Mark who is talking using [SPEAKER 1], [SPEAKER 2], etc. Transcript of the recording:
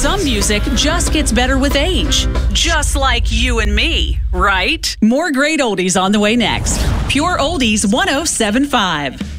[SPEAKER 1] Some music just gets better with age. Just like you and me, right? More great oldies on the way next. Pure Oldies 107.5.